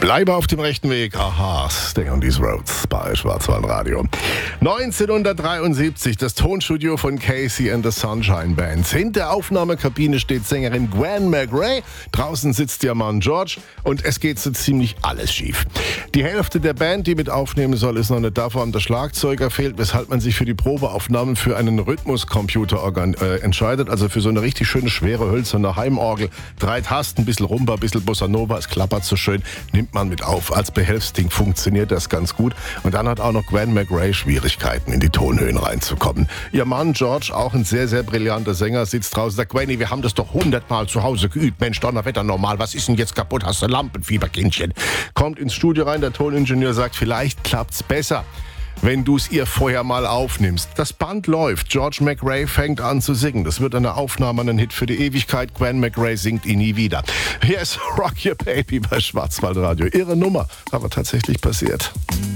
Bleibe auf dem rechten Weg. Aha, stay on these roads bei Schwarzwaldradio. 1973, das Tonstudio von Casey and the Sunshine Band. Hinter der Aufnahmekabine steht Sängerin Gwen McRae. Draußen sitzt ihr Mann George und es geht so ziemlich alles schief. Die Hälfte der Band, die mit aufnehmen soll, ist noch nicht da, vor allem der Schlagzeuger fehlt, weshalb man sich für die Probeaufnahmen für einen Rhythmuscomputer entscheidet. Also für so eine richtig schöne, schwere, hölzerne Heimorgel. 3 Tasten, ein bisschen Rumba, ein bisschen Bossa Nova, es klappert so schön, nimmt man mit auf. Als Behelfsding funktioniert das ganz gut. Und dann hat auch noch Gwen McRae Schwierigkeiten, in die Tonhöhen reinzukommen. Ihr Mann George, auch ein sehr, sehr brillanter Sänger, sitzt draußen und sagt, Gwenny, wir haben das doch 100-mal zu Hause geübt. Mensch, Donnerwetter normal, was ist denn jetzt kaputt? Hast du Lampenfieber, Kindchen? Kommt ins Studio rein, der Toningenieur sagt, vielleicht klappt's besser, wenn du es ihr vorher mal aufnimmst. Das Band läuft. George McRae fängt an zu singen. Das wird eine Aufnahme, ein Hit für die Ewigkeit. Gwen McRae singt ihn nie wieder. Hier ist Rock Your Baby bei Schwarzwaldradio. Ihre Nummer, aber tatsächlich passiert.